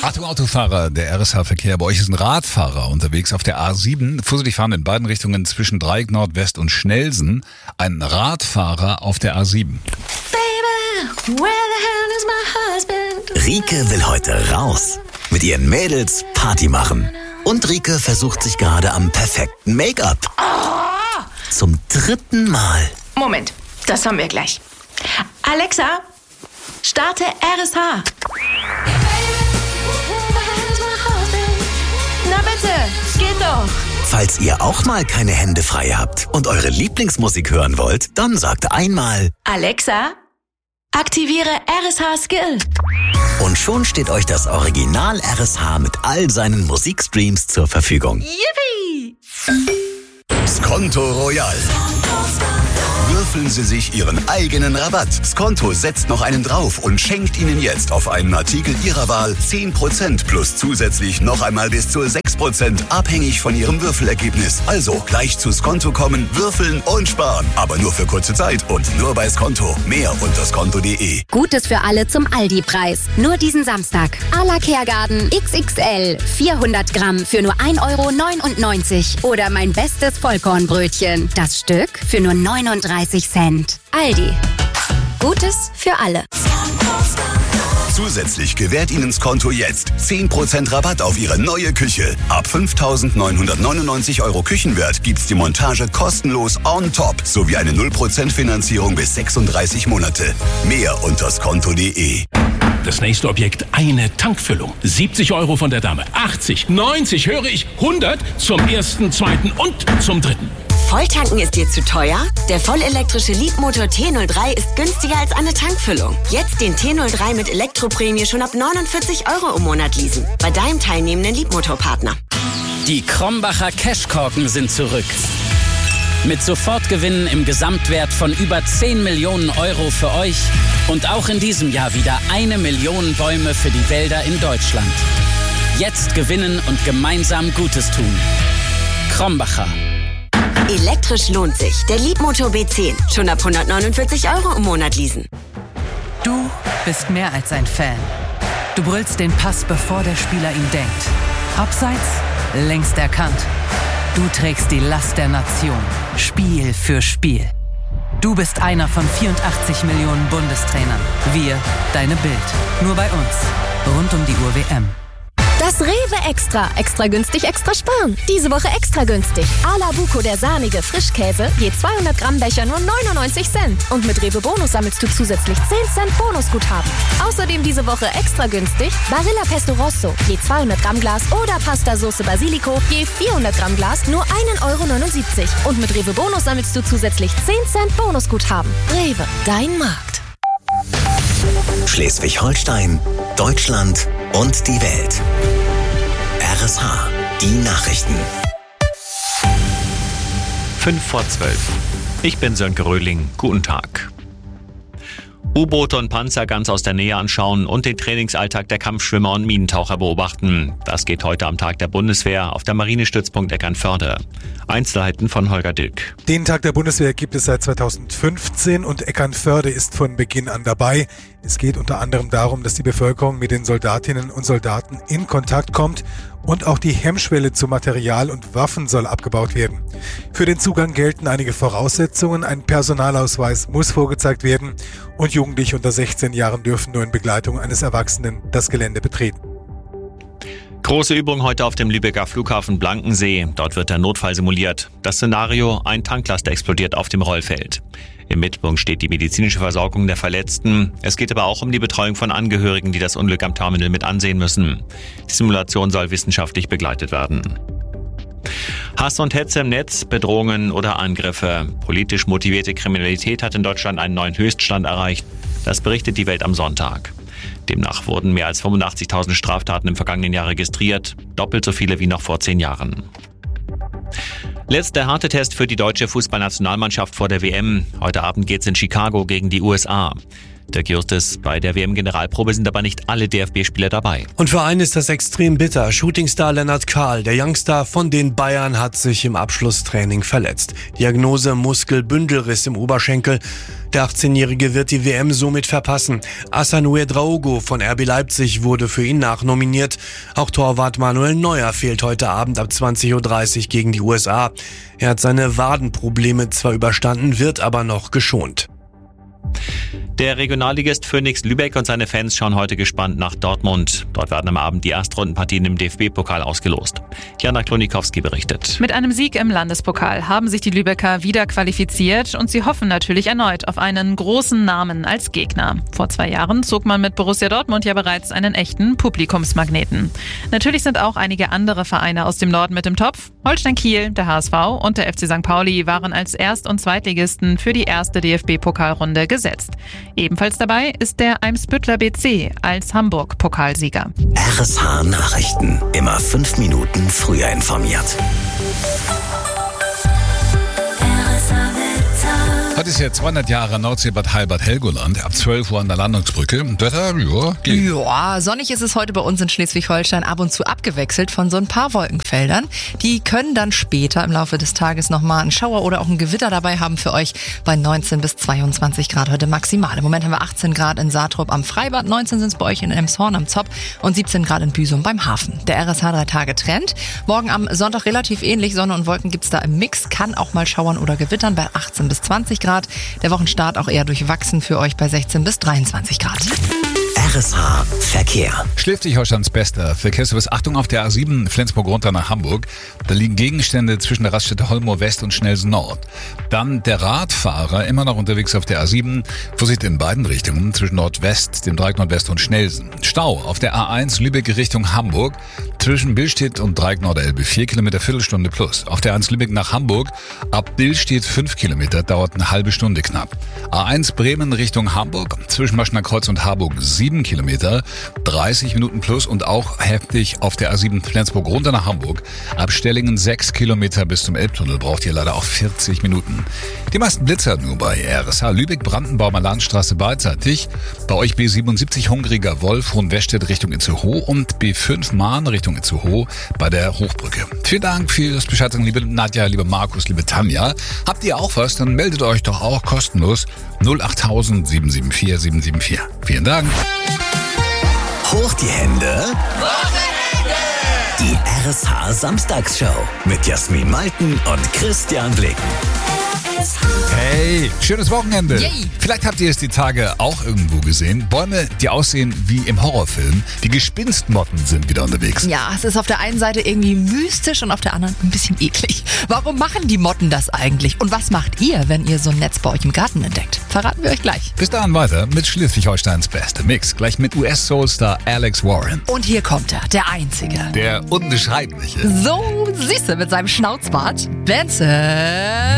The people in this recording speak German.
Achtung Autofahrer, der RSH-Verkehr. Bei euch ist ein Radfahrer unterwegs auf der A7. Fusselig fahren in beiden Richtungen zwischen Dreieck Nordwest und Schnelsen. Ein Radfahrer auf der A7. Baby, where the hell is my husband? Rike will heute raus. Mit ihren Mädels Party machen. Und Rike versucht sich gerade am perfekten Make-up. Oh! Zum 3. Mal. Moment, das haben wir gleich. Alexa, starte RSH. Na bitte, geht doch. Falls ihr auch mal keine Hände frei habt und eure Lieblingsmusik hören wollt, dann sagt einmal: Alexa, aktiviere RSH Skill. Und schon steht euch das Original RSH mit all seinen Musikstreams zur Verfügung. Yippie! Skonto Royal. Würfeln Sie sich Ihren eigenen Rabatt. Skonto setzt noch einen drauf und schenkt Ihnen jetzt auf einen Artikel Ihrer Wahl 10% plus zusätzlich noch einmal bis zu 6% abhängig von Ihrem Würfelergebnis. Also gleich zu Skonto kommen, würfeln und sparen. Aber nur für kurze Zeit und nur bei Skonto. Mehr unter skonto.de. Gutes für alle zum Aldi-Preis. Nur diesen Samstag. Ala Kergarten XXL. 400 Gramm für nur 1,99 € Oder mein bestes Vollkornbrötchen. Das Stück für nur 39 Cent. Aldi. Gutes für alle. Zusätzlich gewährt Ihnen Skonto jetzt 10% Rabatt auf Ihre neue Küche. Ab 5.999 € Küchenwert gibt's die Montage kostenlos on top sowie eine 0% Finanzierung bis 36 Monate. Mehr unter skonto.de. Das nächste Objekt, eine Tankfüllung. 70 € von der Dame. 80, 90, höre ich, 100 zum 1., 2. und zum 3. Volltanken ist dir zu teuer? Der vollelektrische Leadmotor T03 ist günstiger als eine Tankfüllung. Jetzt den T03 mit Elektroprämie schon ab 49 € im Monat leasen. Bei deinem teilnehmenden Leadmotorpartner. Die Krombacher Cashkorken sind zurück. Mit Sofortgewinnen im Gesamtwert von über 10 Millionen € für euch und auch in diesem Jahr wieder 1 Million Bäume für die Wälder in Deutschland. Jetzt gewinnen und gemeinsam Gutes tun. Krombacher. Elektrisch lohnt sich. Der Leadmotor B10. Schon ab 149 € im Monat leasen. Du bist mehr als ein Fan. Du brüllst den Pass, bevor der Spieler ihn denkt. Abseits, längst erkannt. Du trägst die Last der Nation. Spiel für Spiel. Du bist einer von 84 Millionen Bundestrainern. Wir, deine Bild. Nur bei uns. Rund um die Uhr WM. Das Rewe Extra. Extra günstig, extra sparen. Diese Woche extra günstig. Ala Buco, der sahnige Frischkäse. Je 200 Gramm Becher nur 99 Cent. Und mit Rewe Bonus sammelst du zusätzlich 10 Cent Bonusguthaben. Außerdem diese Woche extra günstig Barilla Pesto Rosso. Je 200 Gramm Glas oder Pasta Sauce Basilico. Je 400 Gramm Glas nur 1,79 €. Und mit Rewe Bonus sammelst du zusätzlich 10 Cent Bonusguthaben. Rewe, dein Markt. Schleswig-Holstein, Deutschland und die Welt. RSH, die Nachrichten. 5:12. Ich bin Sönke Röhling. Guten Tag. U-Boote und Panzer ganz aus der Nähe anschauen und den Trainingsalltag der Kampfschwimmer und Minentaucher beobachten. Das geht heute am Tag der Bundeswehr auf der Marinestützpunkt Eckernförde. Einzelheiten von Holger Dilk. Den Tag der Bundeswehr gibt es seit 2015 und Eckernförde ist von Beginn an dabei. Es geht unter anderem darum, dass die Bevölkerung mit den Soldatinnen und Soldaten in Kontakt kommt und auch die Hemmschwelle zu Material und Waffen soll abgebaut werden. Für den Zugang gelten einige Voraussetzungen. Ein Personalausweis muss vorgezeigt werden und Jugendliche unter 16 Jahren dürfen nur in Begleitung eines Erwachsenen das Gelände betreten. Große Übung heute auf dem Lübecker Flughafen Blankensee. Dort wird der Notfall simuliert. Das Szenario: ein Tanklaster explodiert auf dem Rollfeld. Im Mittelpunkt steht die medizinische Versorgung der Verletzten. Es geht aber auch um die Betreuung von Angehörigen, die das Unglück am Terminal mit ansehen müssen. Die Simulation soll wissenschaftlich begleitet werden. Hass und Hetze im Netz, Bedrohungen oder Angriffe. Politisch motivierte Kriminalität hat in Deutschland einen neuen Höchststand erreicht. Das berichtet die Welt am Sonntag. Demnach wurden mehr als 85.000 Straftaten im vergangenen Jahr registriert, doppelt so viele wie noch vor 10 Jahren. Letzter Härtetest für die deutsche Fußballnationalmannschaft vor der WM. Heute Abend geht's in Chicago gegen die USA. Dirk Justus, bei der WM-Generalprobe sind aber nicht alle DFB-Spieler dabei. Und für einen ist das extrem bitter. Shootingstar Lennart Kahl, der Youngster von den Bayern, hat sich im Abschlusstraining verletzt. Diagnose Muskelbündelriss im Oberschenkel. Der 18-Jährige wird die WM somit verpassen. Hassan Ouedraogo von RB Leipzig wurde für ihn nachnominiert. Auch Torwart Manuel Neuer fehlt heute Abend ab 20.30 Uhr gegen die USA. Er hat seine Wadenprobleme zwar überstanden, wird aber noch geschont. Der Regionalligist Phönix Lübeck und seine Fans schauen heute gespannt nach Dortmund. Dort werden am Abend die Erstrundenpartien im DFB-Pokal ausgelost. Jana Klonikowski berichtet. Mit einem Sieg im Landespokal haben sich die Lübecker wieder qualifiziert und sie hoffen natürlich erneut auf einen großen Namen als Gegner. Vor 2 Jahren zog man mit Borussia Dortmund ja bereits einen echten Publikumsmagneten. Natürlich sind auch einige andere Vereine aus dem Norden mit im Topf. Holstein Kiel, der HSV und der FC St. Pauli waren als Erst- und Zweitligisten für die erste DFB-Pokalrunde gesetzt. Ebenfalls dabei ist der Eimsbüttler BC als Hamburg-Pokalsieger. RSH Nachrichten. Immer 5 Minuten früher informiert. Heute ist ja 200 Jahre Nordseebad Heilbad Helgoland, ab 12 Uhr an der Landungsbrücke. Wetter, ja, geht. Ja, sonnig ist es heute bei uns in Schleswig-Holstein, ab und zu abgewechselt von so ein paar Wolkenfeldern. Die können dann später im Laufe des Tages nochmal einen Schauer oder auch ein Gewitter dabei haben für euch bei 19 bis 22 Grad heute maximal. Im Moment haben wir 18 Grad in Saatrup am Freibad, 19 sind es bei euch in Elmshorn am Zopp und 17 Grad in Büsum beim Hafen. Der RSH 3-Tage-Trend. Morgen am Sonntag relativ ähnlich, Sonne und Wolken gibt's da im Mix, kann auch mal schauern oder gewittern bei 18 bis 20 Grad. Der Wochenstart auch eher durchwachsen für euch bei 16 bis 23 Grad. RSH Verkehr. Schleswig-Holsteins bester Verkehrsservice. Achtung auf der A7 Flensburg runter nach Hamburg. Da liegen Gegenstände zwischen der Raststätte Holmoor West und Schnelsen Nord. Dann der Radfahrer immer noch unterwegs auf der A7. Vorsicht in beiden Richtungen zwischen Nordwest, dem Dreieck Nordwest und Schnelsen. Stau auf der A1 Lübeck Richtung Hamburg. Zwischen Billstedt und Dreieck Nordelbe 4 Kilometer, Viertelstunde plus. Auf der A1 Lübeck nach Hamburg ab Billstedt 5 Kilometer, dauert eine halbe Stunde knapp. A1 Bremen Richtung Hamburg zwischen Maschner Kreuz und Harburg 7 Kilometer, 30 Minuten plus und auch heftig auf der A7 Flensburg runter nach Hamburg. Ab Stellingen 6 Kilometer bis zum Elbtunnel, braucht ihr leider auch 40 Minuten. Die meisten Blitzer nur bei RSH Lübeck, Brandenburger Landstraße beidseitig. Bei euch B77 Hungriger Wolf, Hohenwestedt Richtung Itzehoe und B5 Mahn Richtung Itzehoe bei der Hochbrücke. Vielen Dank für das Bescheid sagen, liebe Nadja, liebe Markus, liebe Tanja. Habt ihr auch was? Dann meldet euch doch auch kostenlos 08000 774 774. Vielen Dank. Hoch die Hände. Die RSH Samstagsshow mit Jasmin Malten und Christian Blick. Hey, schönes Wochenende. Yay. Vielleicht habt ihr es die Tage auch irgendwo gesehen. Bäume, die aussehen wie im Horrorfilm. Die Gespinstmotten sind wieder unterwegs. Ja, es ist auf der einen Seite irgendwie mystisch und auf der anderen ein bisschen eklig. Warum machen die Motten das eigentlich? Und was macht ihr, wenn ihr so ein Netz bei euch im Garten entdeckt? Verraten wir euch gleich. Bis dahin weiter mit Schleswig-Holsteins beste Mix. Gleich mit US-Soulstar Alex Warren. Und hier kommt er, der Einzige. Der Unbeschreibliche. So süße mit seinem Schnauzbart. Benson